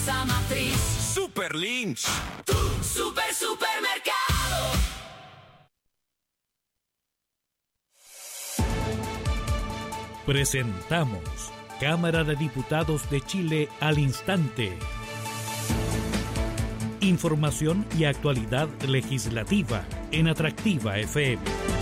casa matriz. Super Lynch. Tu supermercado. Presentamos Cámara de Diputados de Chile al instante. Información y actualidad legislativa en Atractiva FM.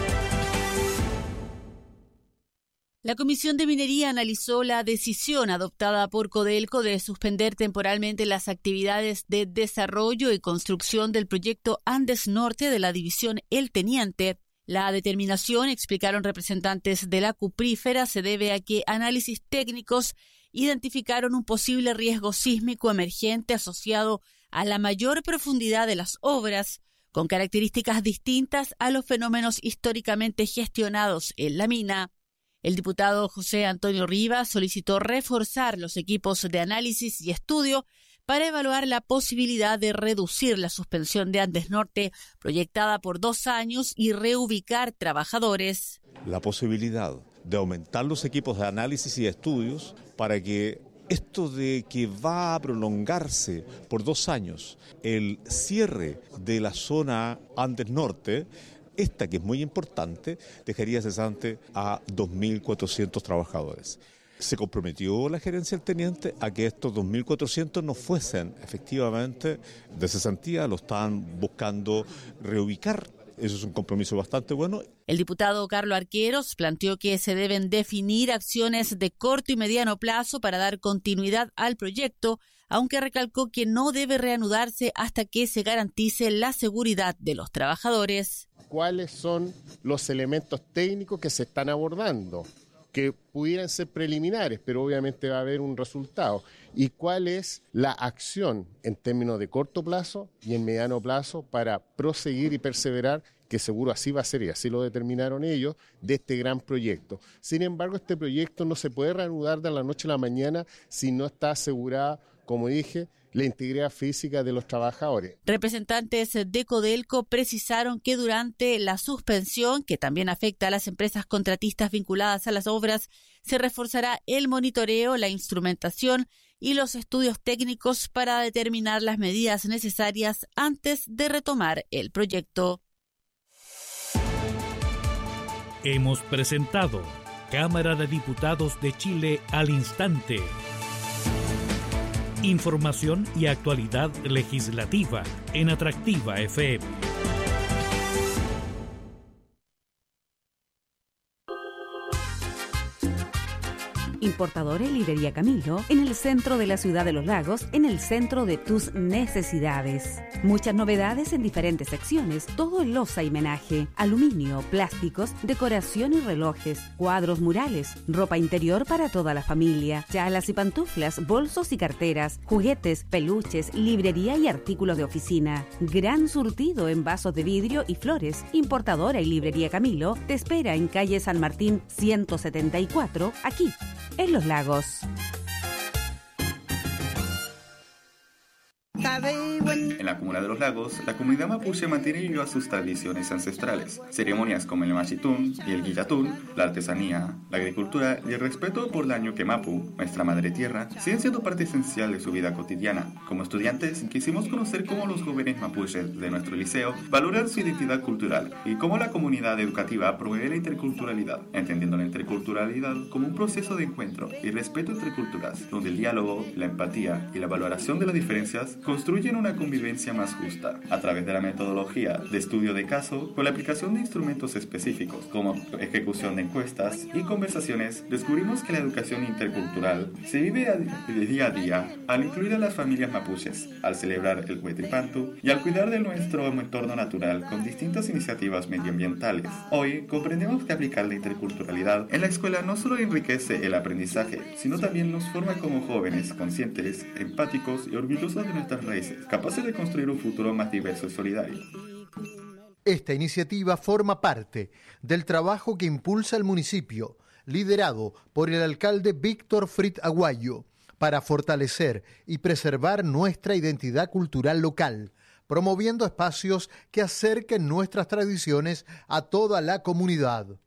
La Comisión de Minería analizó la decisión adoptada por Codelco de suspender temporalmente las actividades de desarrollo y construcción del proyecto Andes Norte de la división El Teniente. La determinación, explicaron representantes de la cuprífera, se debe a que análisis técnicos identificaron un posible riesgo sísmico emergente asociado a la mayor profundidad de las obras, con características distintas a los fenómenos históricamente gestionados en la mina. El diputado José Antonio Rivas solicitó reforzar los equipos de análisis y estudio para evaluar la posibilidad de reducir la suspensión de Andes Norte proyectada por 2 años y reubicar trabajadores. La posibilidad de aumentar los equipos de análisis y estudios para que esto de que va a prolongarse por 2 años el cierre de la zona Andes Norte, esta que es muy importante, dejaría cesante a 2.400 trabajadores. Se comprometió la gerencia del teniente a que estos 2.400 no fuesen efectivamente de cesantía, lo estaban buscando reubicar. Eso es un compromiso bastante bueno. El diputado Carlos Arqueros planteó que se deben definir acciones de corto y mediano plazo para dar continuidad al proyecto, aunque recalcó que no debe reanudarse hasta que se garantice la seguridad de los trabajadores. ¿Cuáles son los elementos técnicos que se están abordando? Que pudieran ser preliminares, pero obviamente va a haber un resultado. ¿Y cuál es la acción en términos de corto plazo y en mediano plazo para proseguir y perseverar, que seguro así va a ser y así lo determinaron ellos, de este gran proyecto? Sin embargo, este proyecto no se puede reanudar de la noche a la mañana si no está asegurada, como dije, la integridad física de los trabajadores. Representantes de Codelco precisaron que durante la suspensión, que también afecta a las empresas contratistas vinculadas a las obras, se reforzará el monitoreo, la instrumentación y los estudios técnicos para determinar las medidas necesarias antes de retomar el proyecto. Hemos presentado Cámara de Diputados de Chile al instante. Información y actualidad legislativa en Atractiva FM. Importadores Librería Camilo, en el centro de la ciudad de Los Lagos, en el centro de tus necesidades. Muchas novedades en diferentes secciones, todo en loza y menaje, aluminio, plásticos, decoración y relojes, cuadros murales, ropa interior para toda la familia, chalas y pantuflas, bolsos y carteras, juguetes, peluches, librería y artículos de oficina. Gran surtido en vasos de vidrio y flores. Importadora y Librería Camilo te espera en calle San Martín 174, aquí, en Los Lagos. En la comuna de Los Lagos, la comunidad mapuche mantiene vivas sus tradiciones ancestrales. Ceremonias como el machitún y el guillatún, la artesanía, la agricultura y el respeto por la ñuquemapu, nuestra madre tierra, siguen siendo parte esencial de su vida cotidiana. Como estudiantes, quisimos conocer cómo los jóvenes mapuches de nuestro liceo valoran su identidad cultural y cómo la comunidad educativa promueve la interculturalidad, entendiendo la interculturalidad como un proceso de encuentro y respeto entre culturas, donde el diálogo, la empatía y la valoración de las diferencias construyen una convivencia más justa, a través de la metodología de estudio de caso, con la aplicación de instrumentos específicos, como ejecución de encuestas y conversaciones. Descubrimos que la educación intercultural se vive de día a día al incluir a las familias mapuches, al celebrar el Huetripantu y al cuidar de nuestro entorno natural con distintas iniciativas medioambientales. Hoy comprendemos que aplicar la interculturalidad en la escuela no solo enriquece el aprendizaje, sino también nos forma como jóvenes conscientes, empáticos y orgullosos de nuestras raíces, capaces de construir un futuro más diverso y solidario. Esta iniciativa forma parte del trabajo que impulsa el municipio, liderado por el alcalde Víctor Frit Aguayo, para fortalecer y preservar nuestra identidad cultural local, promoviendo espacios que acerquen nuestras tradiciones a toda la comunidad.